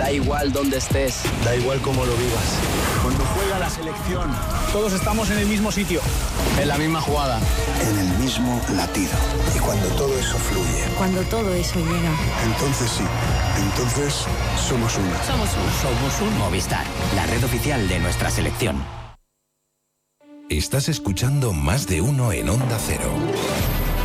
Da igual dónde estés, da igual cómo lo vivas. Cuando juega la selección, todos estamos en el mismo sitio, en la misma jugada, en el mismo latido. Y cuando todo eso fluye, cuando todo eso llega, entonces sí, entonces somos uno. Somos un Movistar, la red oficial de nuestra selección. Estás escuchando Más de Uno en Onda Cero.